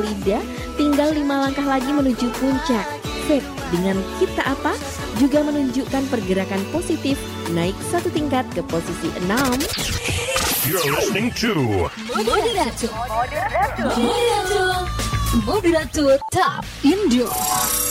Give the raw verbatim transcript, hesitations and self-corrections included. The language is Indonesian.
Lidah, tinggal lima langkah lagi menuju puncak. Sip, dengan Kita Apa juga menunjukkan pergerakan positif, naik satu tingkat ke posisi enam. You're listening to Moderator Moderator Moderator Moderator Top Indo.